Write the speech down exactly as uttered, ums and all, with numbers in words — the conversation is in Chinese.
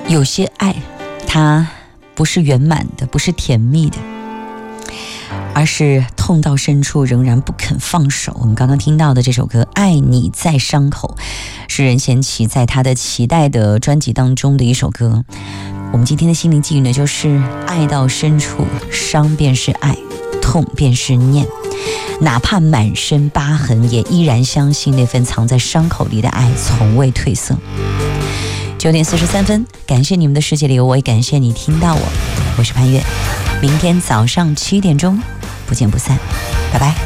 有些爱，它不是圆满的，不是甜蜜的，而是痛到深处仍然不肯放手。我们刚刚听到的这首歌《爱你在伤口》，是任贤齐在他的《期待》的专辑当中的一首歌。我们今天的心灵寄语呢，就是爱到深处，伤便是爱，痛便是念，哪怕满身疤痕，也依然相信那份藏在伤口里的爱从未褪色。九点四十三分，感谢你们的世界里有我，也感谢你听到我，我是潘越，明天早上七点钟不见不散，拜拜。